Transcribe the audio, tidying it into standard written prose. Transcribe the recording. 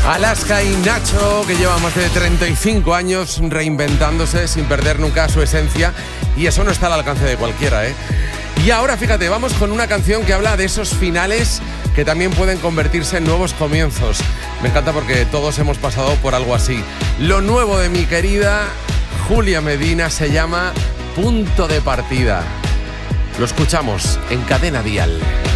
Alaska y Nacho, que llevan más de 35 años reinventándose sin perder nunca su esencia, y eso no está al alcance de cualquiera, ¿eh? Y ahora, fíjate, vamos con una canción que habla de esos finales que también pueden convertirse en nuevos comienzos. Me encanta porque todos hemos pasado por algo así. Lo nuevo de mi querida Julia Medina se llama Punto de Partida. Lo escuchamos en Cadena Dial.